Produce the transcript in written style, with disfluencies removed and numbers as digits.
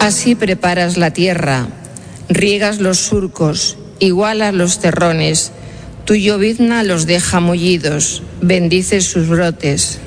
Así preparas la tierra, riegas los surcos, igualas los terrones, tu llovizna los deja mullidos, bendices sus brotes.